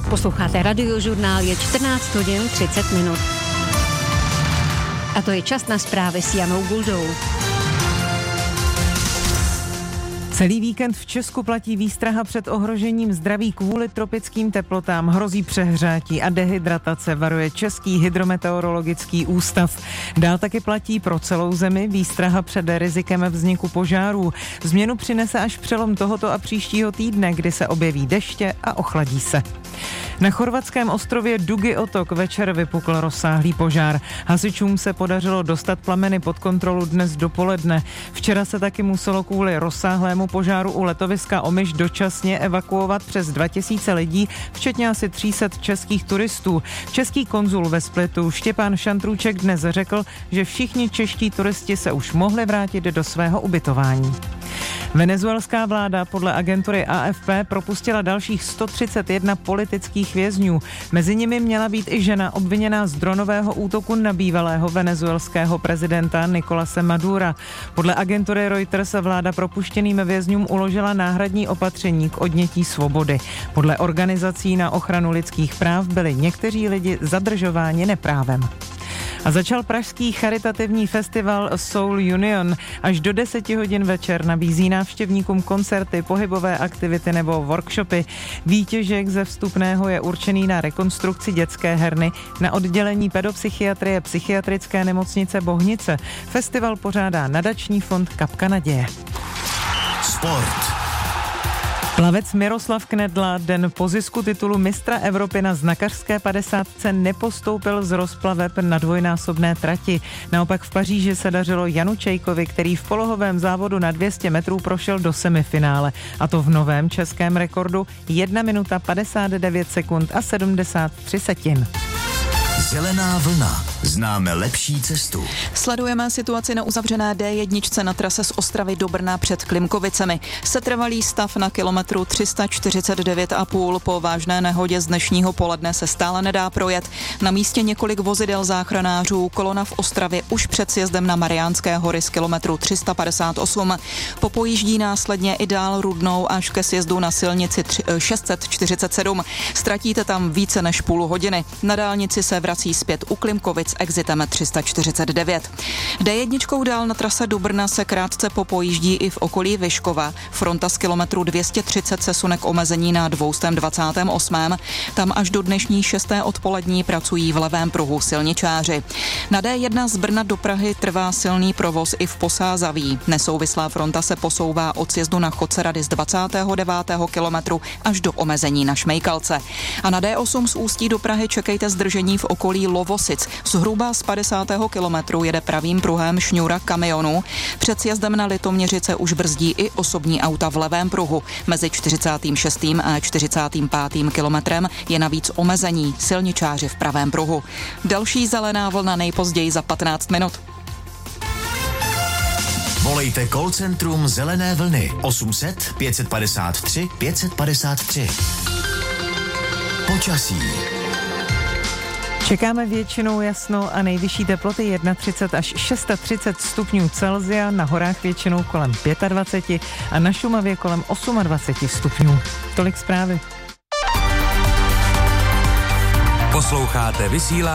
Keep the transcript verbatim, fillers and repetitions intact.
Posloucháte Radiožurnál, je čtrnáct hodin třicet minut. A to je čas na zprávy s Janou Guldou. Celý víkend v Česku platí výstraha před ohrožením zdraví kvůli tropickým teplotám. Hrozí přehřátí a dehydratace, varuje Český hydrometeorologický ústav. Dál taky platí pro celou zemi výstraha před rizikem vzniku požárů. Změnu přinese až přelom tohoto a příštího týdne, kdy se objeví deště a ochladí se. Na chorvatském ostrově Dugi Otok večer vypukl rozsáhlý požár. Hasičům se podařilo dostat plameny pod kontrolu dnes dopoledne. Včera se taky muselo kvůli rozsáhlému požáru u letoviska Omiš dočasně evakuovat přes dva tisíce lidí, včetně asi tři sta českých turistů. Český konzul ve Splitu Štěpán Šantrůček dnes řekl, že všichni čeští turisti se už mohli vrátit do svého ubytování. Venezuelská vláda podle agentury A F P propustila dalších sto třicet jedna politických vězňů. Mezi nimi měla být i žena obviněná z dronového útoku na bývalého venezuelského prezidenta Nicolase Madura. Podle agentury Reuters vláda propuštěným vězňům uložila náhradní opatření k odnětí svobody. Podle organizací na ochranu lidských práv byli někteří lidi zadržováni neprávem. A začal pražský charitativní festival Soul Union. Až do deseti hodin večer nabízí návštěvníkům koncerty, pohybové aktivity nebo workshopy. Výtěžek ze vstupného je určený na rekonstrukci dětské herny na oddělení pedopsychiatrie psychiatrické nemocnice Bohnice. Festival pořádá nadační fond Kapka naděje. Sport. Plavec Miroslav Knedla den po zisku titulu mistra Evropy na znakařské padesátce nepostoupil z rozplaveb na dvojnásobné trati. Naopak v Paříži se dařilo Janu Čejkovi, který v polohovém závodu na dvě stě metrů prošel do semifinále. A to v novém českém rekordu jedna minuta padesát devět sekund a sedmdesát tři setin. Zelená vlna. Známe lepší cestu. Sledujeme situaci na uzavřené D jedna na trase z Ostravy do Brna před Klimkovicemi. Setrvalý stav na kilometru tři sta čtyřicet devět a půl. Po vážné nehodě z dnešního poledne se stále nedá projet. Na místě několik vozidel záchranářů. Kolona v Ostravě už před sjezdem na Mariánské hory z kilometru tři sta padesát osm. Popojíždí následně i dál Rudnou až ke sjezdu na silnici šest set čtyřicet sedm. Ztratíte tam více než půl hodiny. Na dálnici se vrací zpět u Klimkovic exitem tři sta čtyřicet devět. D jedna dál na trase do Brna se krátce popojíždí i v okolí Vyškova. Fronta z kilometru dvě stě třicet se sune k omezení na dvě stě dvacet osm. Tam až do dnešní šesté odpolední pracují v levém pruhu silničáři. Na D jedna z Brna do Prahy trvá silný provoz i v Posázaví. Nesouvislá fronta se posouvá od sjezdu na Chodcerady z dvacátého devátého kilometru až do omezení na Šmejkalce. A na D osm z Ústí do Prahy čekejte zdržení v okolí Lovosic. Zhruba z padesátého kilometru jede pravým pruhem šňůra kamionů. Před sjezdem na Litoměřice už brzdí i osobní auta v levém pruhu. Mezi čtyřicátým šestým a čtyřicátým pátým kilometrem je navíc omezení, silničáři v pravém pruhu. Další zelená vlna nejpozději za patnáct minut. Volejte call centrum Zelené vlny osm set pět padesát tři pět padesát tři. Počasí. Čekáme většinou jasno a nejvyšší teploty třicet jedna až třicet šest stupňů Celsia, na horách většinou kolem dvacet pět a na Šumavě kolem dvacet osm stupňů. Tolik zprávy. Posloucháte vysílání